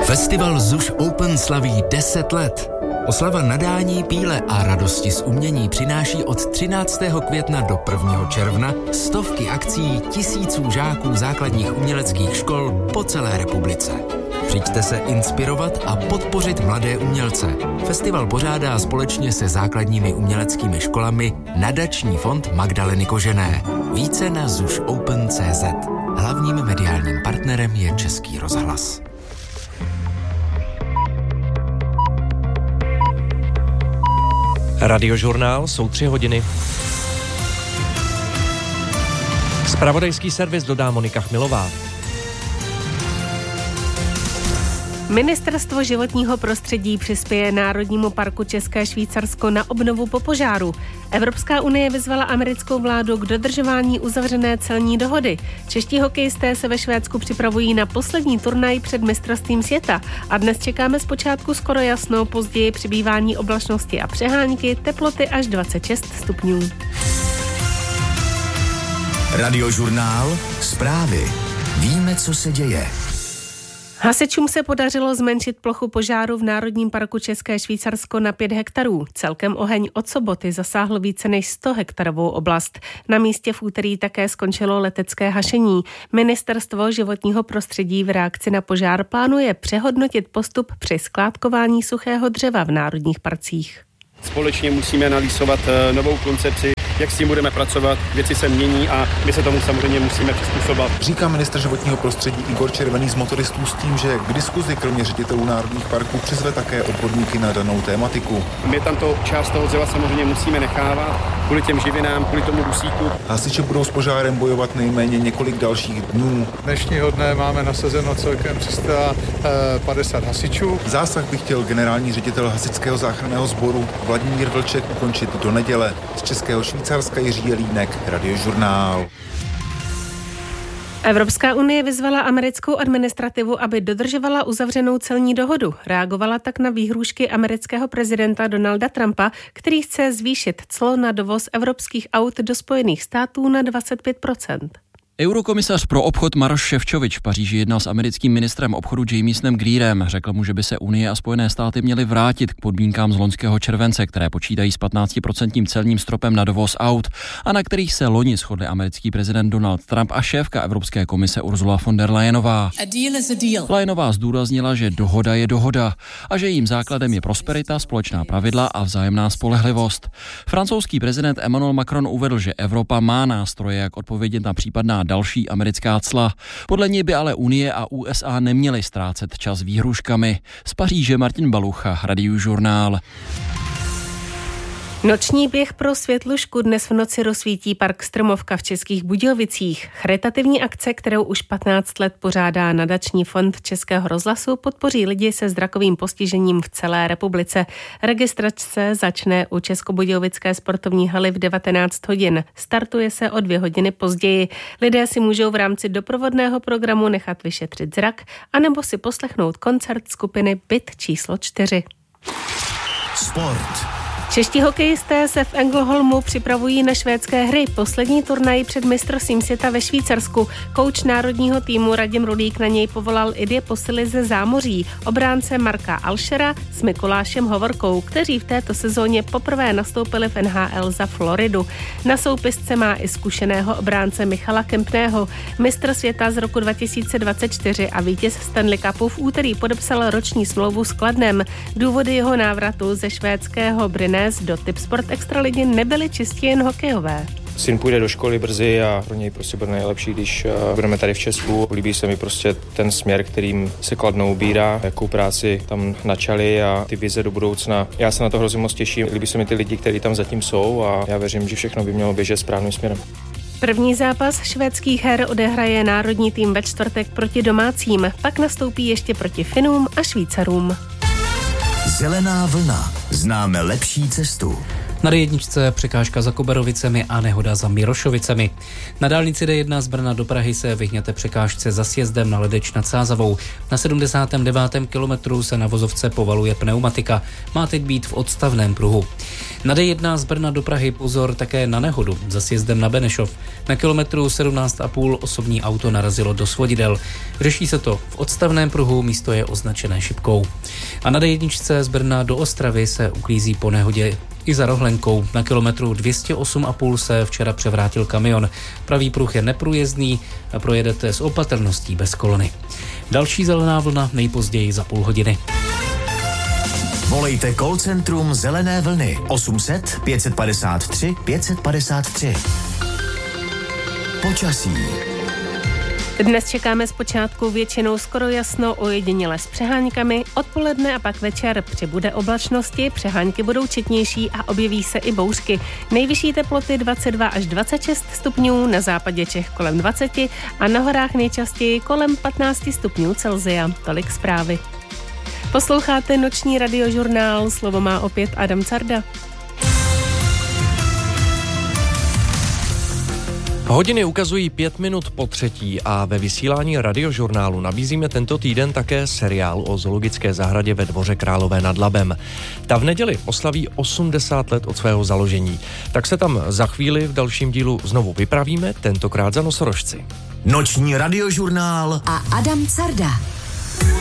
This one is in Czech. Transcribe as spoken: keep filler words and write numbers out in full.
Festival Zuš Open slaví deset let. Oslava nadání, píle a radosti z umění přináší od třináctého května do prvního června stovky akcí tisíců žáků základních uměleckých škol po celé republice. Přijďte se inspirovat a podpořit mladé umělce. Festival pořádá společně se základními uměleckými školami Nadační fond Magdaleny Kožené. Více na zuš open tečka cé zet. Hlavním mediálním partnerem je Český rozhlas. Radiožurnál, jsou tři hodiny. Zpravodajský servis dodá Monika Chmilová. Ministerstvo životního prostředí přispěje Národnímu parku České Švýcarsko na obnovu po požáru. Evropská unie vyzvala americkou vládu k dodržování uzavřené celní dohody. Čeští hokejisté se ve Švédsku připravují na poslední turnaj před mistrovstvím světa a dnes čekáme zpočátku skoro jasno, později přibývání oblačnosti a přehánky, teploty až dvacet šest stupňů. Radiožurnál, zprávy. Víme, co se děje. Hasičům se podařilo zmenšit plochu požáru v Národním parku České Švýcarsko na pět hektarů. Celkem oheň od soboty zasáhl více než sto hektarovou oblast. Na místě v úterý také skončilo letecké hašení. Ministerstvo životního prostředí v reakci na požár plánuje přehodnotit postup při skládkování suchého dřeva v národních parcích. Společně musíme analyzovat novou koncepci, jak s tím budeme pracovat, věci se mění a my se tomu samozřejmě musíme přizpůsobovat. Říká ministr životního prostředí Igor Červený z motoristů s tím, že k diskuzi kromě ředitelů národních parků přizve také odborníky na danou tématiku. My tam to část toho dřeva samozřejmě musíme nechávat, kvůli těm živinám, kvůli tomu dusíku. Hasiči budou s požárem bojovat nejméně několik dalších dnů. Dnešního dne máme nasazeno celkem tři sta padesát hasičů. Zásah by chtěl generální ředitel hasičského záchranného sboru Vladimír Vlček ukončit do neděle. Z Českého Švýcarska Jiří Jelínek, Radiožurnál. Evropská unie vyzvala americkou administrativu, aby dodržovala uzavřenou celní dohodu. Reagovala tak na výhrůžky amerického prezidenta Donalda Trumpa, který chce zvýšit clo na dovoz evropských aut do Spojených států na dvacet pět procent. Eurokomisař pro obchod Maroš Šefčovič v Paříži jednal s americkým ministrem obchodu Jamiesonem Greerem. Řekl mu, že by se Unie a Spojené státy měly vrátit k podmínkám z loňského července, které počítají s patnáctiprocentním celním stropem na dovoz aut a na kterých se loni shodli americký prezident Donald Trump a šéfka Evropské komise Ursula von der Leyenová. Leyenová zdůraznila, že dohoda je dohoda a že jejím základem je prosperita, společná pravidla a vzájemná spolehlivost. Francouzský prezident Emmanuel Macron uvedl, že Evropa má nástroje, jak odpovědět na případná další americká cla. Podle něj by ale Unie a U S A neměly ztrácet čas výhruškami. Z Paříže Martin Balucha, Radiožurnál. Noční běh pro Světlušku dnes v noci rozsvítí park Strmovka v Českých Budějovicích. Charitativní akce, kterou už patnáct let pořádá Nadační fond Českého rozhlasu, podpoří lidi se zrakovým postižením v celé republice. Registrace začne u Českobudějovické sportovní haly v devatenáct hodin. Startuje se o dvě hodiny později. Lidé si můžou v rámci doprovodného programu nechat vyšetřit zrak anebo si poslechnout koncert skupiny Byt číslo čtyři. Sport. Čeští hokejisté se v Ängelholmu připravují na švédské hry. Poslední turnaj před mistrovstvím světa ve Švýcarsku. Kouč národního týmu Radim Rulík na něj povolal i dvě posily ze zámoří. Obránce Marka Alšera s Mikulášem Hovorkou, kteří v této sezóně poprvé nastoupili v N H L za Floridu. Na soupisce má i zkušeného obránce Michala Kempného. Mistr světa z roku dva tisíce dvacet čtyři a vítěz Stanley Cupu v úterý podepsal roční smlouvu s Kladnem. Důvody jeho návratu ze švédského Brynäs do Tipsport extraligy nebyly čistě jen hokejové. Syn půjde do školy brzy a pro něj prostě bude nejlepší, když budeme tady v Česku. Líbí se mi prostě ten směr, kterým se Kladno ubírá, jakou práci tam načali a ty vize do budoucna. Já se na to hrozně moc těším. Líbí se mi ty lidi, kteří tam zatím jsou a já věřím, že všechno by mělo běžet správným směrem. První zápas švédských her odehraje národní tým ve čtvrtek proti domácím, pak nastoupí ještě proti Finům a Švýcarům. Zelená vlna. Známe lepší cestu. Na dé jedna překážka za Koberovicemi a nehoda za Mirošovicemi. Na dálnici dé jedna z Brna do Prahy se vyhněte překážce za sjezdem na Ledeč nad Sázavou. Na sedmdesátém devátém kilometru se na vozovce povaluje pneumatika. Má teď být v odstavném pruhu. Na dé jedna z Brna do Prahy pozor také na nehodu za sjezdem na Benešov. Na kilometru sedmnáct a půl osobní auto narazilo do svodidel. Řeší se to v odstavném pruhu, místo je označené šipkou. A na dé jedna z Brna do Ostravy se uklízí po nehodě i za Rohlenkou. Na kilometru dvě stě osm a půl se včera převrátil kamion. Pravý pruh je neprůjezdný a projedete s opatrností bez kolony. Další zelená vlna nejpozději za půl hodiny. Volejte call centrum Zelené vlny osm set pět padesát tři pět padesát tři. Počasí. Dnes čekáme zpočátku většinou skoro jasno, ojediněle s přeháňkami. Odpoledne a pak večer přibude oblačnosti, přehánky budou četnější a objeví se i bouřky. Nejvyšší teploty dvacet dva až dvacet šest stupňů, na západě Čech kolem dvacet a na horách nejčastěji kolem patnáct stupňů Celsia. Tolik zprávy. Posloucháte noční radiožurnál, slovo má opět Adam Carda. Hodiny ukazují pět minut po třetí a ve vysílání radiožurnálu nabízíme tento týden také seriál o zoologické zahradě ve Dvoře Králové nad Labem. Ta v neděli oslaví osmdesát let od svého založení. Tak se tam za chvíli v dalším dílu znovu vypravíme, tentokrát za nosorožci. Noční radiožurnál a Adam Carda.